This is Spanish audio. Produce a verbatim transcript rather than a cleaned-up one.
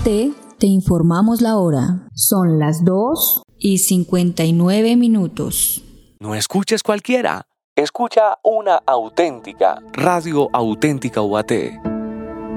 T te informamos la hora. Son las dos y cincuenta y nueve minutos. No escuches cualquiera. Escucha una auténtica, Radio Auténtica U A T.